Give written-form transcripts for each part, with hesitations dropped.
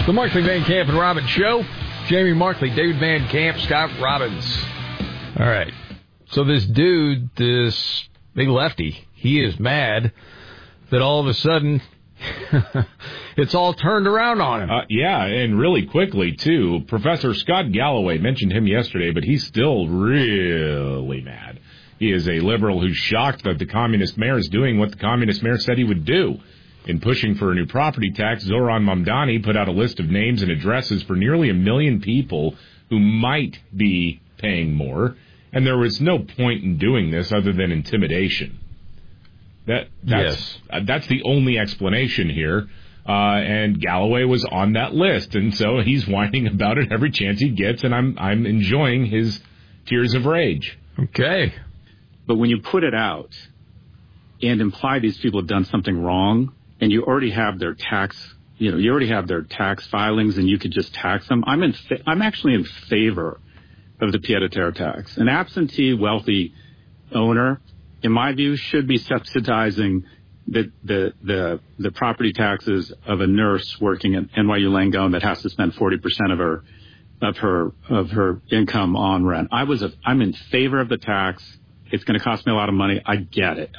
The Markley, Van Camp, and Robbins Show. Jamie Markley, David Van Camp, Scott Robbins. All right. So this dude, this big lefty, he is mad that all of a sudden it's all turned around on him. Yeah, and really quickly, too. Professor Scott Galloway mentioned him yesterday, but he's still really mad. He is a liberal who's shocked that the communist mayor is doing what the communist mayor said he would do. In pushing for a new property tax, Zoran Mamdani put out a list of names and addresses for nearly 1 million people who might be paying more, and there was no point in doing this other than intimidation. That's the only explanation here, and Galloway was on that list, and so he's whining about it every chance he gets, and I'm enjoying his tears of rage. Okay. But when you put it out and imply these people have done something wrong, and you already have their tax, you already have their tax filings, and you could just tax them. I'm actually in favor of the pied-à-terre tax. An absentee wealthy owner, in my view, should be subsidizing the property taxes of a nurse working at NYU Langone that has to spend 40% of her income on rent. I'm in favor of the tax. It's going to cost me a lot of money. I get it.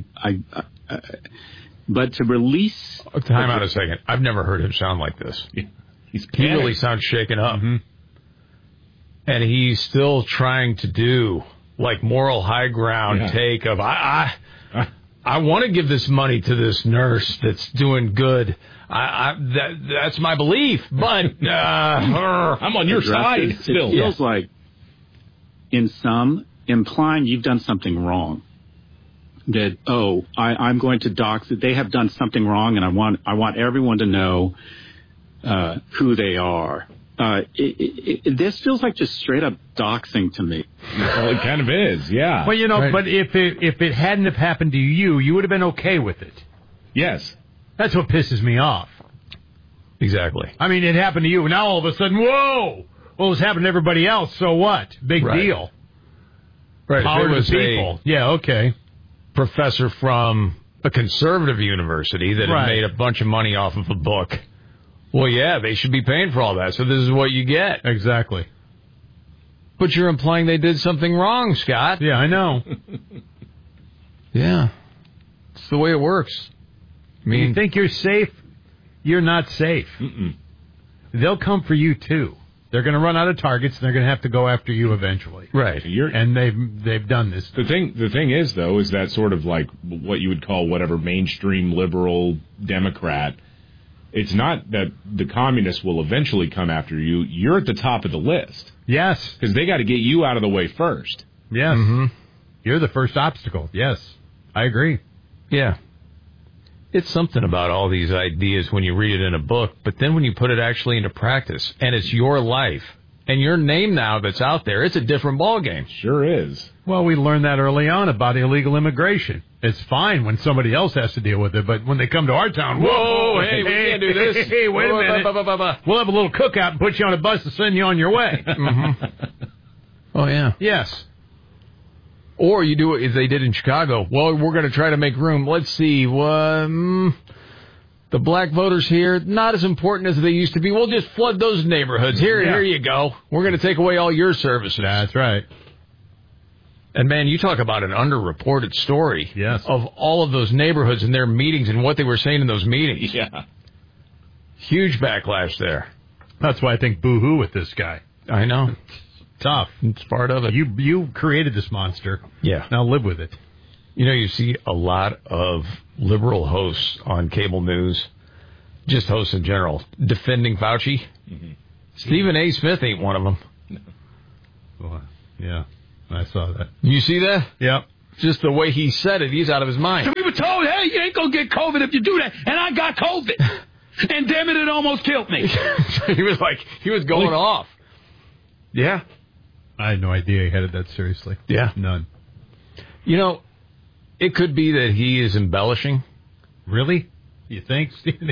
But to release... Time out a second. I've never heard him sound like this. He really sounds shaken up. Mm-hmm. And he's still trying to do, like, moral high ground take of, I want to give this money to this nurse that's doing good. That's my belief. But I'm on your side still. It feels like, in some, implying you've done something wrong. That, I'm going to dox that they have done something wrong, and I want everyone to know who they are. This feels like just straight up doxing to me. Well, it kind of is, yeah. Well, right. But if it hadn't have happened to you, you would have been okay with it. Yes. That's what pisses me off. Exactly. I mean, it happened to you, and now all of a sudden, whoa! Well, it's happened to everybody else, so what? Big deal. Right. Power to the people. Yeah, okay. Professor from a conservative university that had made a bunch of money off of a book. Well, yeah, they should be paying for all that, so this is what you get. Exactly. But you're implying they did something wrong, Scott. Yeah, I know. Yeah. It's the way it works. I mean, you think you're safe? You're not safe. Mm-mm. They'll come for you, too. They're going to run out of targets, and they're going to have to go after you eventually. Right. And they've done this. The thing is, though, is that sort of like what you would call whatever mainstream liberal Democrat. It's not that the communists will eventually come after you. You're at the top of the list. Yes. Because they got to get you out of the way first. Yes. Mm-hmm. You're the first obstacle. Yes. I agree. Yeah. It's something about all these ideas when you read it in a book, but then when you put it actually into practice, and it's your life, and your name now that's out there, it's a different ballgame. Sure is. Well, we learned that early on about illegal immigration. It's fine when somebody else has to deal with it, but when they come to our town, whoa, hey, we can't do this. Hey, wait a minute. We'll have a little cookout and put you on a bus to send you on your way. Mm-hmm. Oh, yeah. Yes. Or you do it as they did in Chicago. Well, we're going to try to make room. Let's see. The black voters here, not as important as they used to be. We'll just flood those neighborhoods. Here you go. We're going to take away all your services. That's right. And, man, you talk about an underreported story of all of those neighborhoods and their meetings and what they were saying in those meetings. Yeah. Huge backlash there. That's why I think boo-hoo with this guy. I know. Tough. It's part of it. You created this monster. Yeah. Now live with it. You know, you see a lot of liberal hosts on cable news, just hosts in general, defending Fauci. Mm-hmm. Stephen A. Smith ain't one of them. No. Well, yeah, I saw that. You see that? Yep. Just the way he said it, he's out of his mind. So we were told, hey, you ain't going to get COVID if you do that. And I got COVID. And damn it almost killed me. He was going off. Yeah. I had no idea he headed that seriously. Yeah. None. You know, it could be that he is embellishing. Really? You think, Stephen?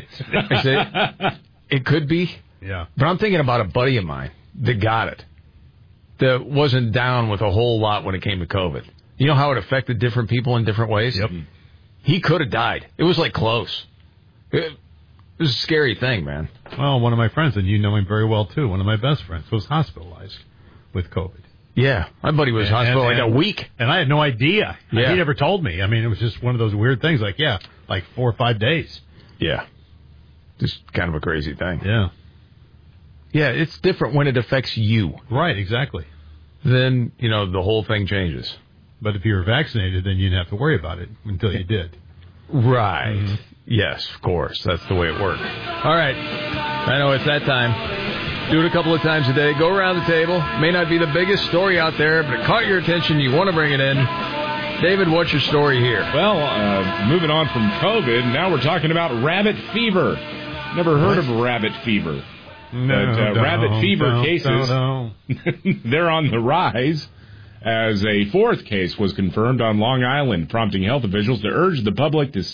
It could be. Yeah. But I'm thinking about a buddy of mine that got it, that wasn't down with a whole lot when it came to COVID. You know how it affected different people in different ways? Yep. He could have died. It was like close. It was a scary thing, man. Well, one of my friends, and you know him very well, too, one of my best friends, was hospitalized with COVID. Yeah, my buddy was hospitalized like a week. And I had no idea. Yeah. He never told me. I mean, it was just one of those weird things, like 4 or 5 days. Yeah. Just kind of a crazy thing. Yeah. Yeah, it's different when it affects you. Right, exactly. Then, the whole thing changes. But if you were vaccinated, then you didn't have to worry about it until you did. Right. Mm-hmm. Yes, of course. That's the way it worked. All right. I know it's that time. Do it a couple of times a day. Go around the table. May not be the biggest story out there, but it caught your attention. You want to bring it in. David, what's your story here? Well, moving on from COVID, now we're talking about rabbit fever. Never heard of rabbit fever. Rabbit fever cases, they're on the rise as a fourth case was confirmed on Long Island, prompting health officials to urge the public to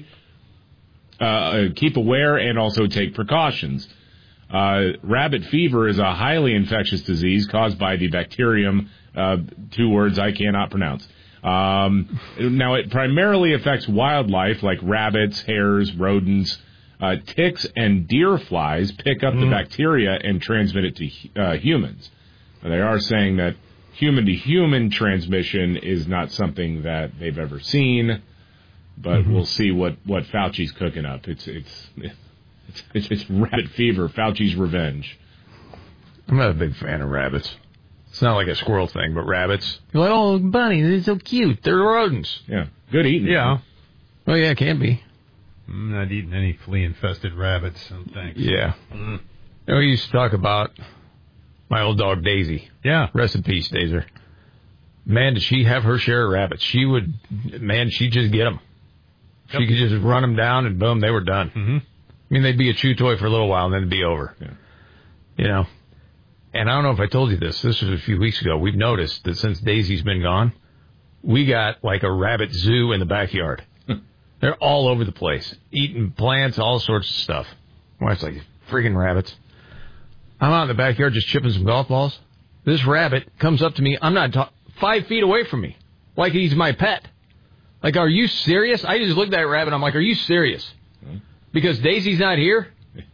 keep aware and also take precautions. Rabbit fever is a highly infectious disease caused by the bacterium, 2 words I cannot pronounce. Now, it primarily affects wildlife like rabbits, hares, rodents. Ticks and deer flies pick up the bacteria and transmit it to humans. They are saying that human-to-human transmission is not something that they've ever seen, but we'll see what Fauci's cooking up. It's rabbit fever, Fauci's revenge. I'm not a big fan of rabbits. It's not like a squirrel thing, but rabbits. You're like, oh, bunny, they're so cute. They're rodents. Yeah, good eating. Yeah. Oh, yeah, it can be. I'm not eating any flea-infested rabbits, so thanks. Yeah. We used to talk about my old dog, Daisy. Yeah. Rest in peace, Daisy. Man, did she have her share of rabbits. She'd just get them. Yep. She could just run them down, and boom, they were done. Mm-hmm. I mean, they'd be a chew toy for a little while, and then it'd be over. Yeah. And I don't know if I told you this. This was a few weeks ago. We've noticed that since Daisy's been gone, we got like a rabbit zoo in the backyard. They're all over the place, eating plants, all sorts of stuff. Wife's like, freaking rabbits. I'm out in the backyard just chipping some golf balls. This rabbit comes up to me. I'm not 5 feet away from me, like he's my pet. Like, are you serious? I just looked at that rabbit. I'm like, are you serious? Because Daisy's not here?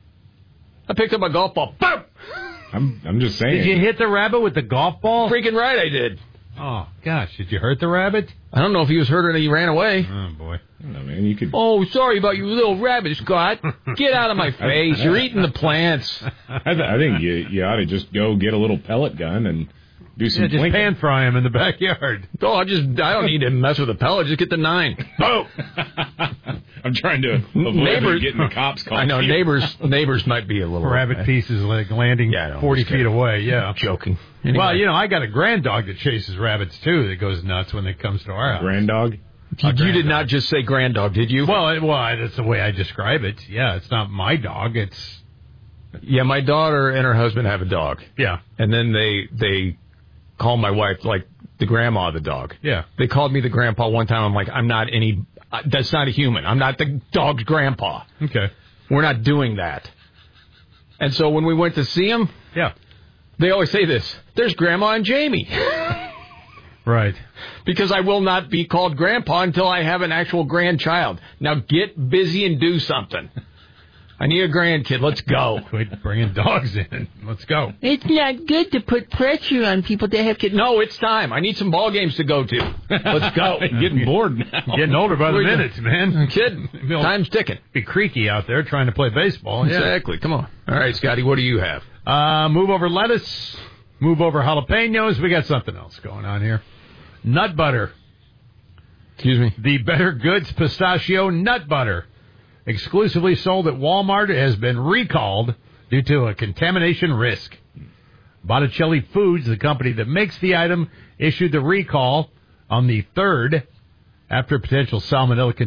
I picked up a golf ball. Boom! I'm just saying. Did you hit the rabbit with the golf ball? Freaking right I did. Oh, gosh. Did you hurt the rabbit? I don't know if he was hurt or he ran away. Oh, boy. I don't know, man. You could. Oh, sorry about you little rabbit, Scott. Get out of my face. You're eating the plants. I think you ought to just go get a little pellet gun and do some just pan fry him in the backyard. Oh, I don't need to mess with a pellet. Just get the 9. Oh! I'm trying to avoid getting the cops called. I know, neighbors might be a little... Rabbit pieces like landing 40 feet away, yeah. Joking. Anyway. Well, I got a grand dog that chases rabbits, too, that goes nuts when it comes to our house. Grand dog? You did not just say grand dog, did you? Well, that's the way I describe it. Yeah, it's not my dog. It's... Yeah, my daughter and her husband have a dog. Yeah. And then they call my wife, like, the grandma of the dog. Yeah. They called me the grandpa one time. I'm like, that's not a human. I'm not the dog's grandpa. Okay. We're not doing that. And so when we went to see him, they always say this, there's Grandma and Jamie. Right. Because I will not be called grandpa until I have an actual grandchild. Now get busy and do something. I need a grandkid. Let's go. Quit bringing dogs in. Let's go. It's not good to put pressure on people to have kids. No, it's time. I need some ball games to go to. Let's go. Getting bored now. Getting older by the minutes, man. I'm kidding. Time's ticking. Be creaky out there trying to play baseball. Exactly. Yeah. Come on. All right, Scotty, what do you have? Move over lettuce. Move over jalapenos. We got something else going on here. Nut butter. Excuse me? The Better Goods pistachio nut butter, exclusively sold at Walmart, has been recalled due to a contamination risk. Botticelli Foods, the company that makes the item, issued the recall on the 3rd after potential salmonella